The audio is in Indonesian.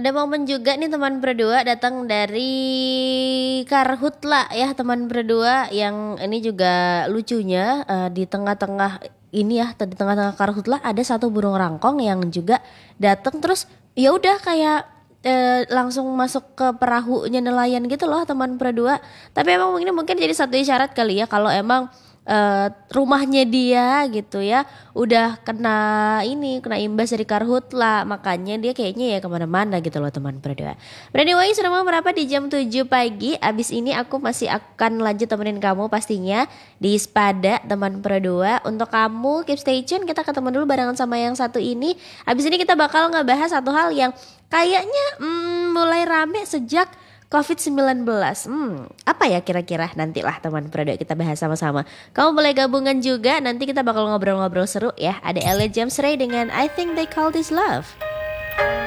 Ada momen juga nih teman berdua datang dari Karhutla ya, teman berdua yang ini juga lucunya di tengah-tengah ini ya, di tengah-tengah Karhutla ada satu burung rangkong yang juga datang, terus ya udah kayak langsung masuk ke perahunya nelayan gitu loh teman berdua. Tapi emang ini mungkin jadi satu isyarat kali ya kalau emang rumahnya dia gitu ya udah kena imbas dari karhutla, makanya dia kayaknya ya kemana-mana gitu loh teman berdua. But anyway, sudah mau berapa di jam 7 pagi. Abis ini aku masih akan lanjut temenin kamu pastinya di Spada teman berdua. Untuk kamu keep stay tune, kita ketemu dulu barengan sama yang satu ini. Abis ini kita bakal ngebahas satu hal yang kayaknya mulai rame sejak COVID-19. Apa ya kira-kira? Nantilah teman berdua kita bahas sama-sama. Kamu boleh gabungan juga, nanti kita bakal ngobrol-ngobrol seru ya. Ada Ella James Ray dengan I Think They Call This Love.